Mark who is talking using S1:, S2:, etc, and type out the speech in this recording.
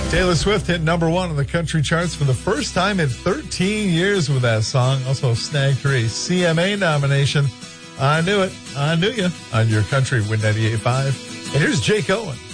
S1: Taylor Swift hit number 1 on the country charts for the first time in 13 years with that song. Also snagged her a CMA nomination. I knew it. I knew you on your country with 98.5. And here's Jake Owen.